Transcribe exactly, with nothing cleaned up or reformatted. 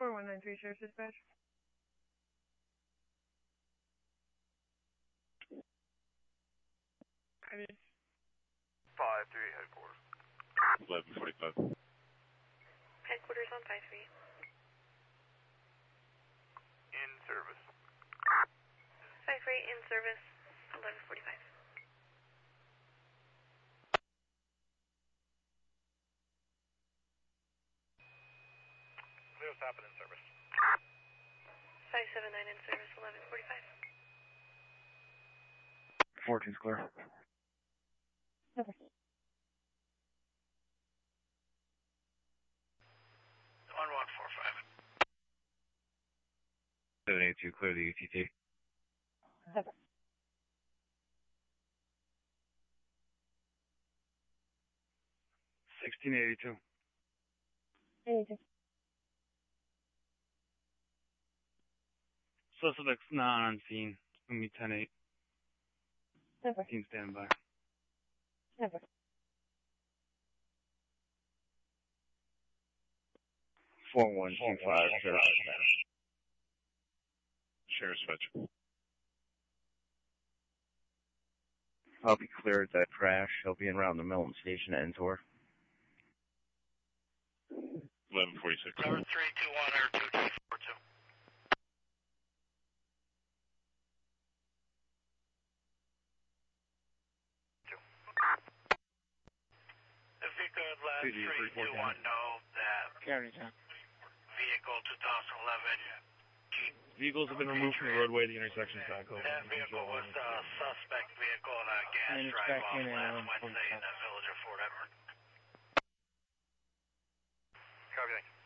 four one nine three, Sheriff's Dispatch. five three, headquarters. eleven forty-five. Headquarters on five three. In service. five three, in service, eleven forty-five. Clear stop and in service. five seven nine, in service, eleven forty-five. fourteen's clear. Over. one one four five. seven eight two, clear the U T T. Over. sixteen eighty-two. eighty-two. Suspect's not on scene. It's going to be ten eight. Over. Team standing by. Over. four one two five, Sheriff's Dispatch. Sheriff's Dispatch. I'll be cleared that crash. He'll be around the Milton Station at Entor. eleven forty-six. Number three two one or two two four two. If you could let three two one know that Carry time. vehicle two thousand eleven, Vehicles have been removed from the roadway. The intersection's back open. that vehicle was a suspect vehicle in a gas And it's drive back off in at last eleven Wednesday in forty-five. the village of Fort Edward. Copy that.